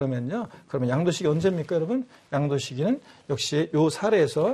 그러면 양도시기 언제입니까, 여러분? 양도시기는 역시 요 사례에서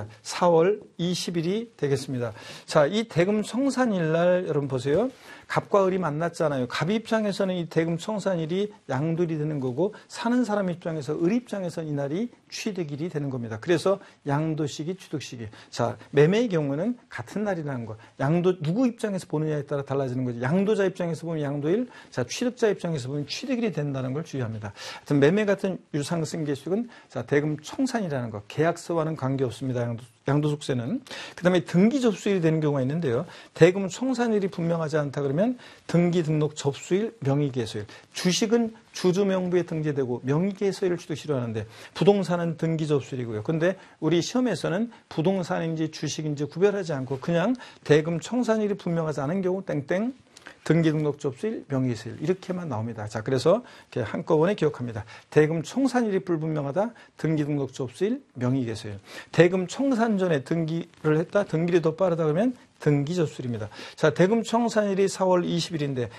4월 20일이 되겠습니다. 자, 이 대금 청산일 날 여러분 보세요. 갑과 을이 만났잖아요. 갑 입장에서는 이 대금 청산일이 양도일이 되는 거고, 사는 사람 입장에서 을 입장에서는 이날이 취득일이 되는 겁니다. 그래서 양도시기, 취득시기. 자, 매매의 경우는 같은 날이라는 거. 누구 입장에서 보느냐에 따라 달라지는 거죠. 양도자 입장에서 보면 양도일, 자, 취득자 입장에서 보면 취득일이 된다는 걸 주의합니다. 하여튼 매매 같은 유상승계수익은 자, 대금 청산이라는 거. 계약서와는 관계없습니다. 양도속세는. 그 다음에 등기 접수일이 되는 경우가 있는데요. 대금 청산일이 분명하지 않다 그러면 등기 등록 접수일, 명의개소일. 주식은 주주 명부에 등재되고 명의개소일을 취득시로 하는데 부동산은 등기 접수일이고요. 그런데 우리 시험에서는 부동산인지 주식인지 구별하지 않고 그냥 대금 청산일이 분명하지 않은 경우 땡땡 등기등록 접수일, 명의개소일 이렇게만 나옵니다. 자, 그래서 이렇게 한꺼번에 기억합니다. 대금 청산일이 불분명하다. 등기등록 접수일, 명의개소일. 대금 청산 전에 등기를 했다. 등기일이 더 빠르다 그러면 등기접수일입니다. 자, 대금 청산일이 4월 20일인데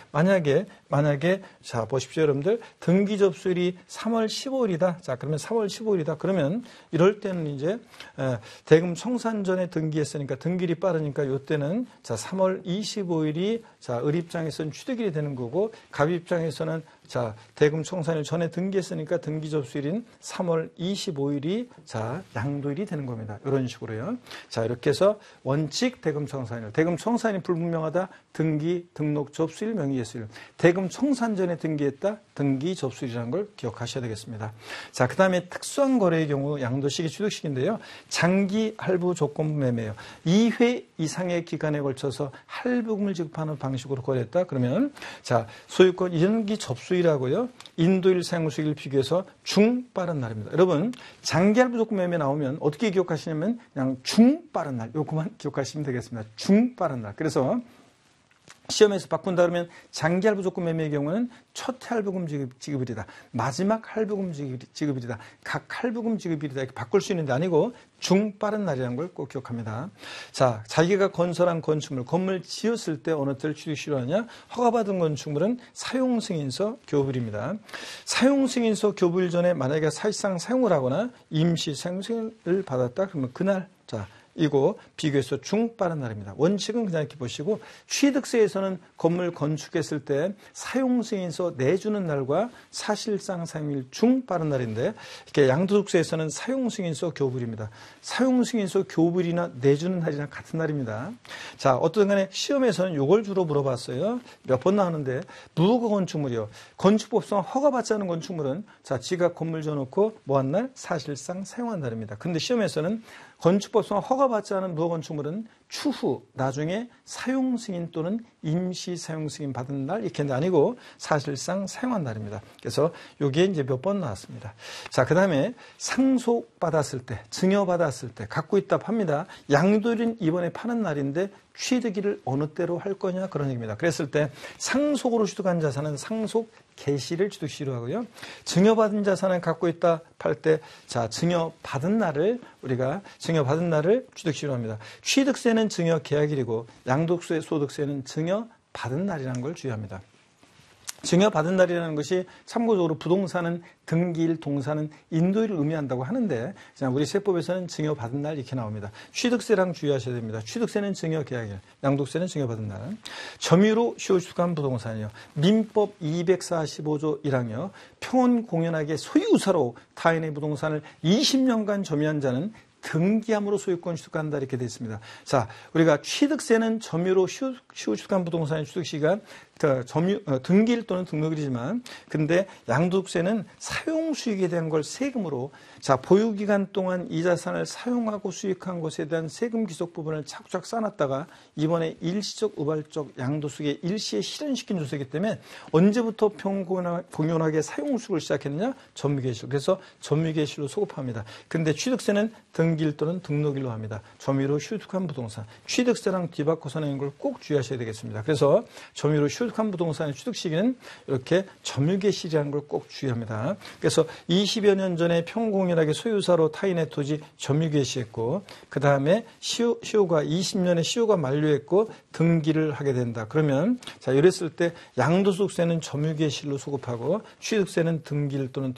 만약에 자, 보십시오, 여러분들. 등기접수일이 3월 15일이다. 자, 그러면 4월 15일이다. 그러면 이럴 때는 이제 대금 청산 전에 등기했으니까 등기일이 빠르니까 이때는 자, 3월 25일이 자, 을 입장에서는 취득일이 되는 거고 갑 입장에서는 자, 대금 청산일 전에 등기했으니까 등기 접수일인 3월 25일이 자, 양도일이 되는 겁니다. 이런 식으로요. 자, 이렇게 해서 원칙 대금 청산일. 대금 청산이 불분명하다. 등기, 등록, 접수일, 명의개소일. 대금 청산 전에 등기했다. 등기, 접수일이라는 걸 기억하셔야 되겠습니다. 자, 그 다음에 특수한 거래의 경우 양도시기, 취득시기인데요. 장기 할부 조건부 매매예요. 2회 이상의 기간에 걸쳐서 할부금을 지급하는 방식으로 거래했다. 그러면 자, 소유권 연기 접수일하고요. 인도일, 사용수익을 비교해서 중빠른 날입니다. 여러분, 장기 할부 조건 매매 나오면 어떻게 기억하시냐면 그냥 중빠른 날. 요거만 기억하시면 되겠습니다. 중빠른 날. 그래서 시험에서 바꾼다 그러면 장기 할부 조건 매매의 경우는 첫 할부금 지급일이다. 마지막 할부금 지급일이다. 각 할부금 지급일이다. 이렇게 바꿀 수 있는데 아니고 중빠른 날이라는 걸 꼭 기억합니다. 자, 자기가 건설한 건축물, 건물 지었을 때 어느 때를 취득시로 하냐? 허가받은 건축물은 사용승인서 교부일입니다. 사용승인서 교부일 전에 만약에 사실상 사용을 하거나 임시 사용승인을 받았다 그러면 그날 자, 이거 비교해서 중빠른 날입니다. 원칙은 그냥 이렇게 보시고 취득세에서는 건물 건축했을 때 사용승인서 내주는 날과 사실상 사용일 중빠른 날인데 이렇게 양도소득세에서는 사용승인서 교부일입니다. 사용승인서 교부일이나 내주는 날이랑 같은 날입니다. 자, 어떤 간에 시험에서는 이걸 주로 물어봤어요. 몇 번 나오는데 무허가 건축물이요. 건축법상 허가받지 않은 건축물은 자, 지가 건물 지어놓고 뭐한 날? 사실상 사용한 날입니다. 근데 시험에서는 건축법상 허가받지 않은 무허건축물은 추후 나중에 사용승인 또는 임시 사용승인 받은 날 이렇게 아니고 사실상 사용한 날입니다. 그래서 여기에 이제 몇 번 나왔습니다. 자, 그 다음에 상속받았을 때, 증여받았을 때 갖고 있다 팝니다. 양도일은 이번에 파는 날인데 취득일을 어느 때로 할 거냐 그런 얘기입니다. 그랬을 때 상속으로 취득한 자산은 상속 개시를 취득시로 하고요. 증여받은 자산을 갖고 있다 팔 때 자, 증여받은 날을 우리가 증여받은 날을 취득시로 합니다. 취득세는 증여 계약일이고 양도세, 소득세는 증여받은 날이라는 걸 주의합니다. 증여받은 날이라는 것이 참고적으로 부동산은 등기일, 동산은 인도일을 의미한다고 하는데 우리 세법에서는 증여받은 날 이렇게 나옵니다. 취득세랑 주의하셔야 됩니다. 취득세는 증여계약일, 양도세는 증여받은 날. 점유로 시효취득한 부동산이요. 민법 245조 1항이요. 평온공연하게 소유사로 타인의 부동산을 20년간 점유한 자는 등기함으로 소유권 취득한다 이렇게 되어 있습니다. 자, 우리가 취득세는 점유로 취득한 부동산의 취득시가 등기일 또는 등록일이지만 근데 양도세는 사용수익에 대한 걸 세금으로 자, 보유기간 동안 이 자산을 사용하고 수익한 것에 대한 세금 기속 부분을 차곡차곡 쌓아놨다가 이번에 일시적 우발적 양도수익에 일시에 실현시킨 조세이기 때문에 언제부터 평공연하게 사용수익을 시작했느냐? 점유개시일. 그래서 점유개시일로 소급합니다. 근데 취득세는 등기일 또는 등록일로 합니다. 점유로 취득한 부동산. 취득세랑 뒤바꿔서 내는 걸 꼭 주의하셔야 되겠습니다. 그래서 점유로 소유한 부동산의 취득 시기는 이렇게 점유개시라는 걸 꼭 주의합니다. 그래서 20여 년 전에 평공연하게 소유사로 타인의 토지 점유개시했고 그 다음에 시효가 20년에 시효가 만료했고 등기를 하게 된다. 그러면 자 이랬을 때 양도소득세는 점유개시로 소급하고 취득세는 등기일 또는